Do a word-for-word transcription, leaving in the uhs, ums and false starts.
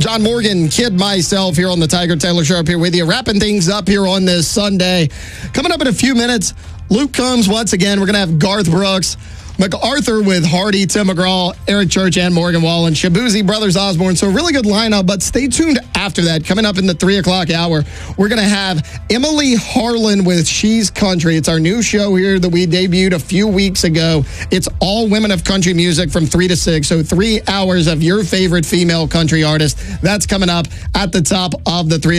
John Morgan, Kid myself here on the Tiger Taylor Show up here with you, wrapping things up here on this Sunday. Coming up in a few minutes, Luke Combs once again. We're going to have Garth Brooks, MacArthur with Hardy, Tim McGraw, Eric Church, and Morgan Wallen, Shabuzi, Brothers Osborne. So a really good lineup, but stay tuned after that. Coming up in the three o'clock hour, we're going to have Emily Harlan with She's Country. It's our new show here that we debuted a few weeks ago. It's all women of country music from three to six. So three hours of your favorite female country artist. That's coming up at the top of the three